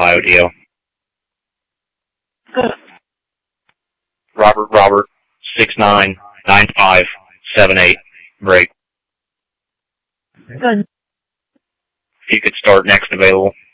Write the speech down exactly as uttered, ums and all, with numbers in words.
audio. Good. Robert, Robert, six nine nine five seven eight, break. Good. If you could start next available.